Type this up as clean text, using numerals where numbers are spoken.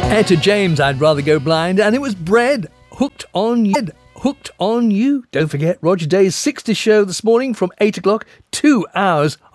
Etta James, I'd Rather Go Blind, and it was Bread, Hooked on You. Hooked on You. Don't forget, Roger Day's 60 show this morning from 8 o'clock, 2 hours